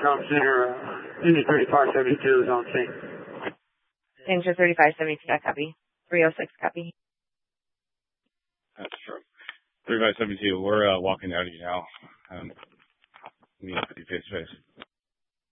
Tom Center, Engine 3572 is on scene. Engine 3572, copy. 306, copy. That's true. 3572, we're walking out of you now. Meet with you face to face.